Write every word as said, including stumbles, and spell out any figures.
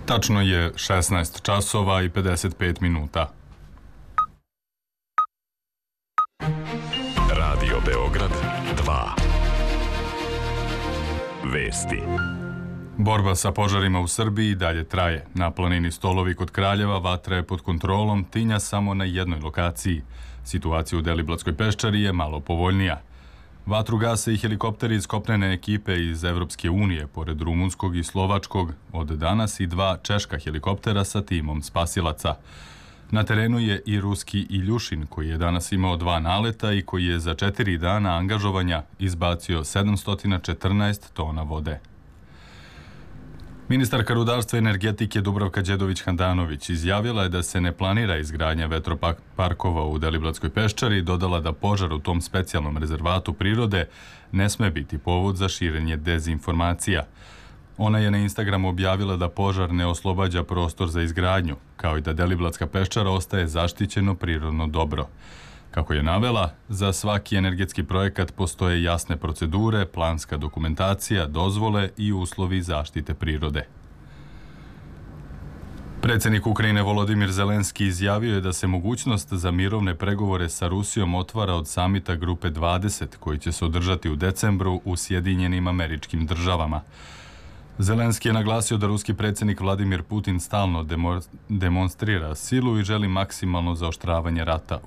Tačno je šesnaest časova i pedeset pet minuta. Radio Beograd dva. Vesti. Borba sa požarima u Srbiji dalje traje. Na planini Stolovi kod Kraljeva vatra je pod kontrolom, tinja samo na jednoj lokaciji. Situacija u Deliblatskoj peščari je malo povoljnija. Vatru gase i helikopteri iz kopnene ekipe iz Evropske unije, pored rumunskog i slovačkog, od danas i dva češka helikoptera sa timom spasilaca. Na terenu je i ruski Iljušin, koji je danas imao dva naleta i koji je za četiri dana angažovanja izbacio sedamsto četrnaest tona vode. Ministarka rudarstva i energetike Dubravka Đedović-Handanović izjavila je da se ne planira izgradnja vetroparkova u Deliblatskoj peščari i dodala da požar u tom specijalnom rezervatu prirode ne sme biti povod za širenje dezinformacija. Ona je na Instagramu objavila da požar ne oslobađa prostor za izgradnju, kao i da Deliblatska peščara ostaje zaštićeno prirodno dobro. Kako je navela, za svaki energetski projekat postoje jasne procedure, planska dokumentacija, dozvole i uslovi zaštite prirode. Predsjednik Ukrajine Volodimir Zelenski izjavio je da se mogućnost za mirovne pregovore sa Rusijom otvara od samita Grupe dvadeset, koji će se održati u decembru u Sjedinjenim Američkim Državama. Zelenski je naglasio da ruski predsjednik Vladimir Putin stalno demonstrira silu i želi maksimalno zaoštravanje rata